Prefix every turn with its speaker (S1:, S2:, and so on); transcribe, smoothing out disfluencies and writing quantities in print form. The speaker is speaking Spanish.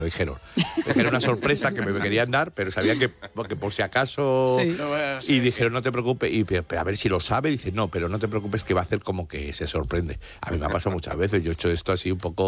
S1: dijeron que era una sorpresa que me querían dar, pero sabían que por si acaso...
S2: Sí.
S1: Y dijeron, no te preocupes, pero a ver si lo sabe. Dice, no, pero no te preocupes que va a hacer como que se sorprende. A mí me ha pasado muchas veces, yo he hecho esto así un poco...